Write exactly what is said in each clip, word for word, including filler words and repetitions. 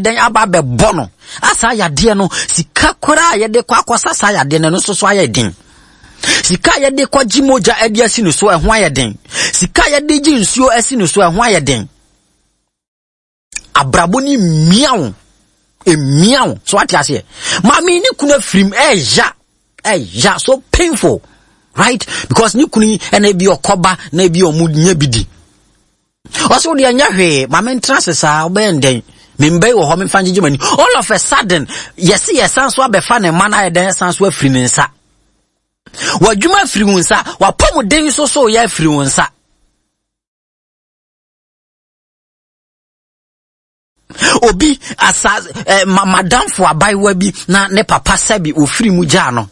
den aba be bono asa yade no sika kora ye de kwa akosa sa yade no so so ayedin sika ye de kwa gimoja ade asi no so ehho ayedin sika ye de gi nsuo asi no so ehho ayedin abrabo ni miawo e miawo so ati ase mami ni kuna frim eja eja so painful, right? Because ni kuni ene bi okoba na bi omunya bidi also the anyahwe mama ntrase sa obenden membe wo ho me fanje mani all of a sudden yes yes san so abefa ne man ayeden san so afiri ne nsa wadwuma afiri wo nsa wapom den so so ya afiri wo nsa obi asa eh, madam fo abaiwa bi na ne papa sabi ofiri mu gya no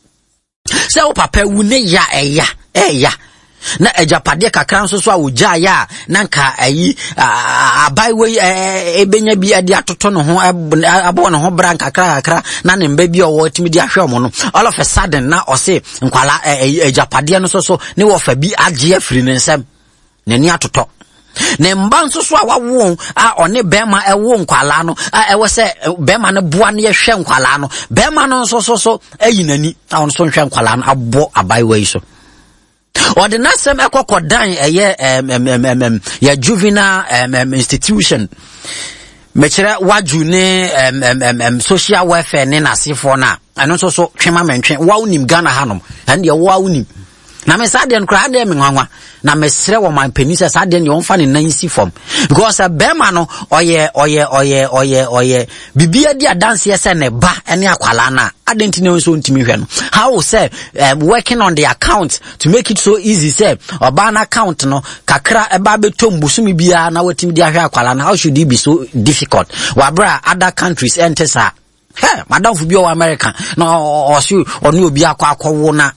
se o papa wu ne ya eya eya na ejapade kakra nso so a wogya ya na nka ayi abaiwa ebenya bi ade atoto no ho abo no ho bra kakra kakra na ne mba bi owo timi di ahwe omo no all of a sudden na ose nkwala ejapade no so so ne wo fa bi agye afiri ne nsam ne ni atoto ne mba nso so a wawo a one bema ewo nkwala no a ewo se bema no boa ne yehwe nkwala no bema no nso so so ayi nani a on so hwe nkwala no abo abaiwa yi so or the nasem ekokodan eye em ya juvenile institution mechira waju ne em social welfare ne nasifo na ano so so twema mentwe wa unim Ghana hanom and ye wa unim na me sa de nkra de me nwanwa na mesre wo man penisa sa de ne onfa ne nansi form because a bema no oye oye oye oye oye bibia di adanse ese ne ba ene akwala na adenti ne so ntimi hwe no how say um, working on the account to make it so easy say oba na account no kakra eba betom busumi bia na watimi di ahwe akwala na how should it be so difficult wabra other countries enter sa hey madam fu bi o America no o si onu obi akwa akwo na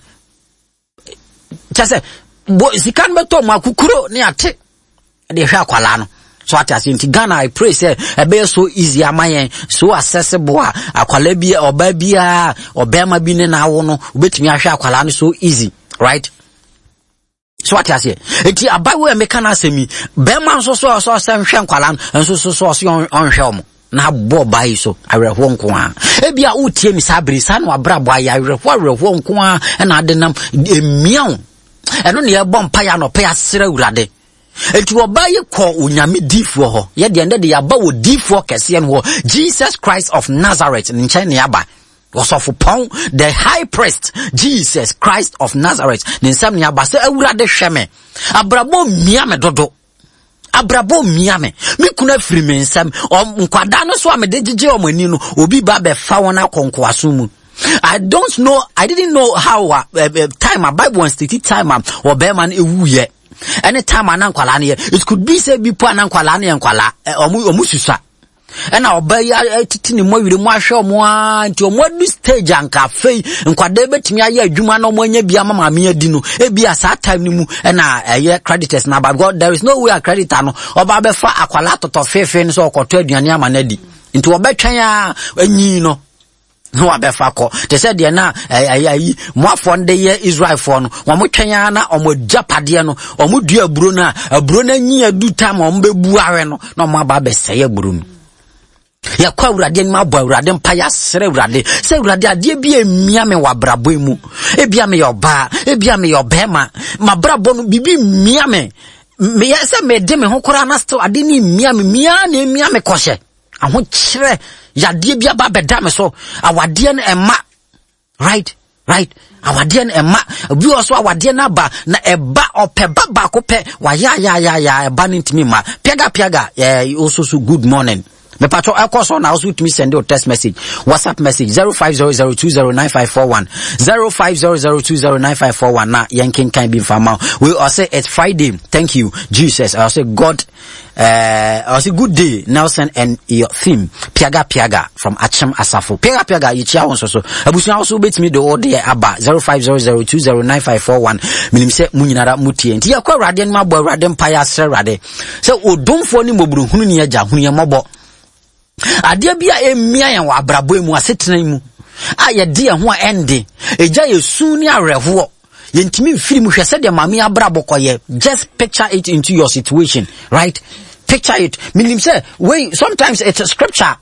chase bo sikan beto makukuro ni ate de hwa akwala no so ate asinti Ghana I pray say e be so easy amayen so accessible akwala bi oba bia obema bi ne na wo no obetimi ahwa akwala no so easy, right? So ate ase enti abawo e meka na asemi bema so so so sem hwe akwala no so so so so on hwe omo na bo bai so awerho nko a ebia utie mi sabri sa no abrabo aya awerho awerho nko a na adenam emiaw eno ne ye bom pa ya no pa ya sere urade enti obaye ko onyame difo ho ye de ende de ya ba wo difo kese en ho Jesus Christ of Nazareth in China yaba was of upon the high priest Jesus Christ of Nazareth nin sam ne yaba se urade hweme abrabo mia me dodo abrabo miame me kuna firi me nsam nkwada no so amede gege o mani no obi ba be fa wona konkoaso mu. I don't know, I didn't know how uh, uh, time a Bible wants to teach time or bear man ewu ye any time an ankwala ne it could be say bipo an ankwala ne ankwala omu omususa and our bay titi ni mo wire mo ahwe omo anti omo du stage anka fei nkwada betimi aye adwuma no mo anya bia mama me adi no e bia sa time ni mu na eye creditors na but God there is no way a creditor no oba be fa akwala toto fefe so okoto aduane amanadi nti obetwan a anyi no no abefa ko te said de na ayi moafo nde ye Israel for no wo mo twenya na omo japade no omo dua aburo na aburo na nyi adu time omo bebu awe no na omo aba beseye aburo no ya kwa urade ni mabo urade mpa ya sere urade se urade ade bi emia me wabrabo mu ebia me yoba ebia me yobema mabrabo no bibi mia me me ya se me de me ho kora na still ade ni mia me mia na emia me koshe aho kire ya die bia ba beda me so awade na ema, right right awade na ema bi also awade na ba na eba opeba ba ko pe wa ya ya ya ya eba ntimi ma piaga piaga eh also so good morning me patro ekoso na also to me send a text message WhatsApp message zero five zero zero two zero nine five four one zero five zero zero two zero nine five four one na yankin can be fama we all say it's Friday. Thank you Jesus. I say God uh I say good day Nelson and your theme piaga piaga from Acham Asafo piaga piaga yichia won so so abusu also bet me the order aba zero five zero zero two zero nine five four one minim se munyinara mutie nti yakwa rade no mabo rade mpa ya sere rade se odomfo ni moburu hunu ni agya hunu ye mobo adia bia emia yan wa abrabo emu asetena mu aye de ho a ende eja yesu ni areho yentimi mfiri mu hwese de mame abrabo koye just picture it into your situation, right? Picture it. Minim say we sometimes it's a scripture